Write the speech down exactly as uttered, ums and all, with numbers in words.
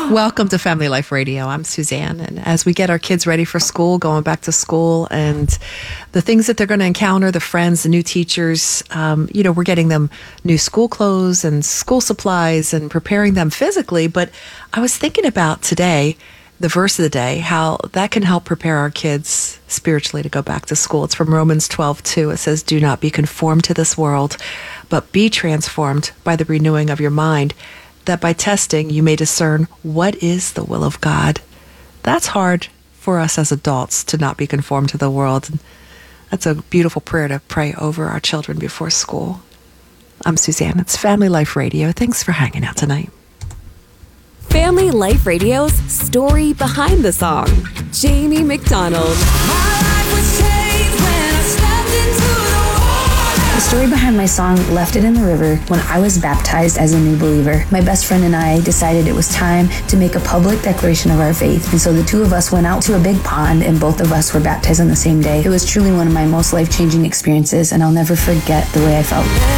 Welcome to Family Life Radio. I'm Suzanne. And as we get our kids ready for school, going back to school, and the things that they're going to encounter, the friends, the new teachers, um, you know, we're getting them new school clothes and school supplies and preparing them physically. But I was thinking about today, the verse of the day, how that can help prepare our kids spiritually to go back to school. It's from Romans twelve two. It says, "Do not be conformed to this world, but be transformed by the renewing of your mind, that by testing you may discern what is the will of God." That's hard for us as adults, to not be conformed to the world. And that's a beautiful prayer to pray over our children before school. I'm Suzanne. It's Family Life Radio. Thanks for hanging out tonight. Family Life Radio's story behind the song. Jamie McDonald. The story behind my song, Left It in the River, when I was baptized as a new believer. My best friend and I decided it was time to make a public declaration of our faith. And so the two of us went out to a big pond and both of us were baptized on the same day. It was truly one of my most life-changing experiences, and I'll never forget the way I felt.